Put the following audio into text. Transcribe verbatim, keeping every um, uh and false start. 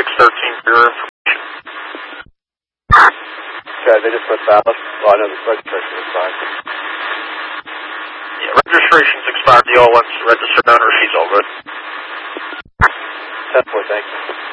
six thirteen for your information. Okay, they just put ballast. Well, I know the registration is fine. Yeah, registration's expired. The all one's registered owner. She's all good. ten four, thank you.